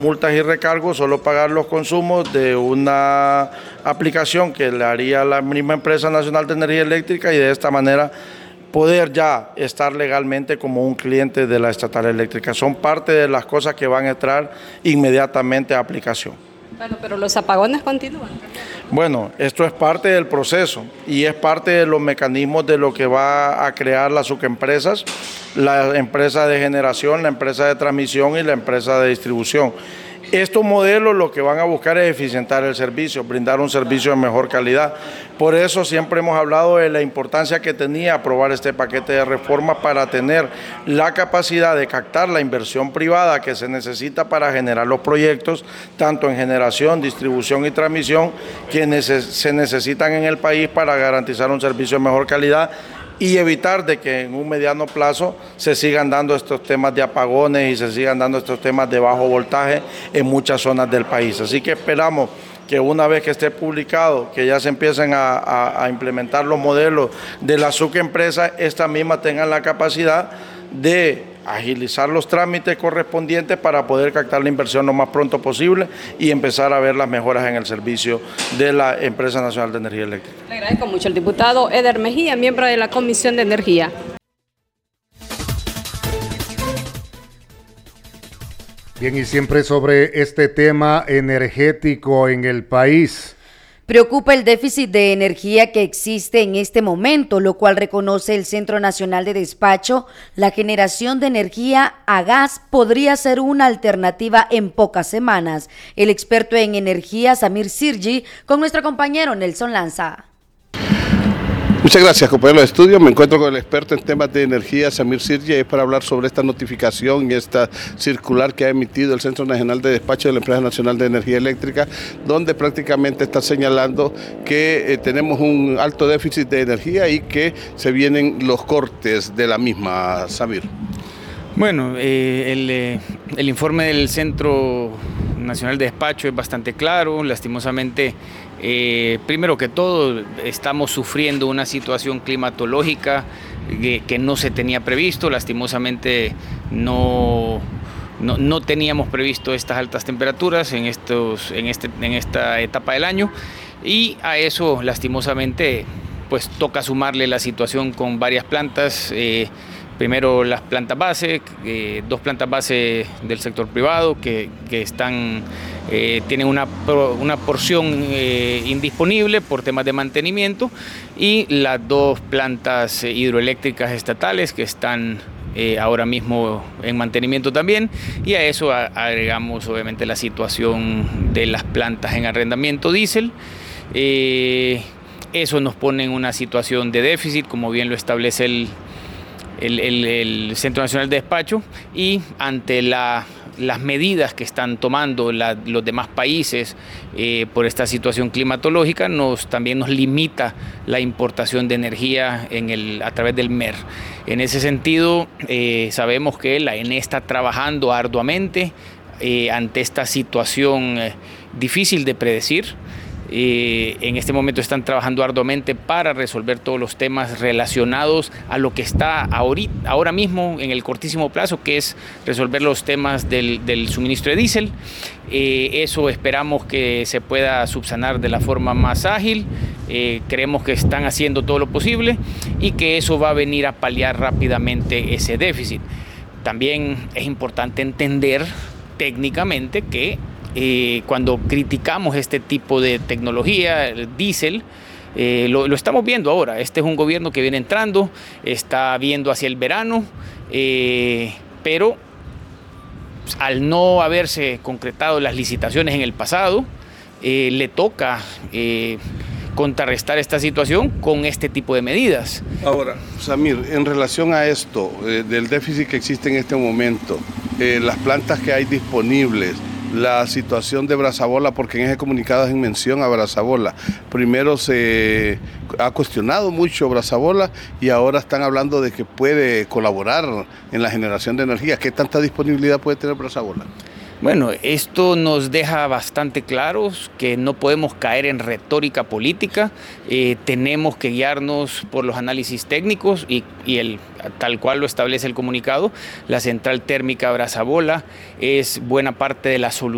Multas y recargos, solo pagar los consumos de una aplicación que le haría la misma empresa nacional de energía eléctrica y de esta manera poder ya estar legalmente como un cliente de la estatal eléctrica. Son parte de las cosas que van a entrar inmediatamente a aplicación. Bueno, pero los apagones continúan. Bueno, esto es parte del proceso y es parte de los mecanismos de lo que va a crear las subempresas, la empresa de generación, la empresa de transmisión y la empresa de distribución. Estos modelos lo que van a buscar es eficientar el servicio, brindar un servicio de mejor calidad. Por eso siempre hemos hablado de la importancia que tenía aprobar este paquete de reforma para tener la capacidad de captar la inversión privada que se necesita para generar los proyectos, tanto en generación, distribución y transmisión, que se necesitan en el país para garantizar un servicio de mejor calidad y evitar de que en un mediano plazo se sigan dando estos temas de apagones y se sigan dando estos temas de bajo voltaje en muchas zonas del país. Así que esperamos que una vez que esté publicado, que ya se empiecen a implementar los modelos de las subempresas, estas mismas tengan la capacidad de agilizar los trámites correspondientes para poder captar la inversión lo más pronto posible y empezar a ver las mejoras en el servicio de la Empresa Nacional de Energía Eléctrica. Le agradezco mucho al diputado Eder Mejía, miembro de la Comisión de Energía. Bien, y siempre sobre este tema energético en el país. Preocupa el déficit de energía que existe en este momento, lo cual reconoce el Centro Nacional de Despacho. La generación de energía a gas podría ser una alternativa en pocas semanas. El experto en energía, Samir Sirji, con nuestro compañero Nelson Lanza. Muchas gracias, compañero de estudio. Me encuentro con el experto en temas de energía, Samir Sirji, es para hablar sobre esta notificación y esta circular que ha emitido el Centro Nacional de Despacho de la Empresa Nacional de Energía Eléctrica, donde prácticamente está señalando que tenemos un alto déficit de energía y que se vienen los cortes de la misma, Samir. Bueno, el informe del Centro Nacional de Despacho es bastante claro. Lastimosamente, primero que todo, estamos sufriendo una situación climatológica que no se tenía previsto. Lastimosamente no teníamos previsto estas altas temperaturas en esta etapa del año, y a eso lastimosamente pues toca sumarle la situación con varias plantas. Primero las plantas base, 2 plantas base del sector privado que tienen una porción indisponible por temas de mantenimiento, y las 2 plantas hidroeléctricas estatales que están ahora mismo en mantenimiento también, y a eso agregamos obviamente la situación de las plantas en arrendamiento diésel. Eso nos pone en una situación de déficit, como bien lo establece el Centro Nacional de Despacho, y ante las medidas que están tomando los demás países por esta situación climatológica, también nos limita la importación de energía a través del MER. En ese sentido, sabemos que la ENE está trabajando arduamente ante esta situación difícil de predecir. En este momento están trabajando arduamente para resolver todos los temas relacionados a lo que está ahora mismo en el cortísimo plazo, que es resolver los temas del suministro de diésel. Eso esperamos que se pueda subsanar de la forma más ágil. Creemos que están haciendo todo lo posible y que eso va a venir a paliar rápidamente ese déficit. También es importante entender técnicamente que cuando criticamos este tipo de tecnología, el diésel, lo estamos viendo ahora. Este es un gobierno que viene entrando, está viendo hacia el verano, pero al no haberse concretado las licitaciones en el pasado, le toca contrarrestar esta situación con este tipo de medidas. Ahora, Samir, en relación a esto, del déficit que existe en este momento, las plantas que hay disponibles, la situación de Brazabola, porque en ese comunicado hacen mención a Brazabola. Primero se ha cuestionado mucho Brazabola y ahora están hablando de que puede colaborar en la generación de energía. ¿Qué tanta disponibilidad puede tener Brazabola? Bueno, esto nos deja bastante claros que no podemos caer en retórica política, tenemos que guiarnos por los análisis técnicos y tal cual lo establece el comunicado. La central térmica Brazabola es buena parte de la solución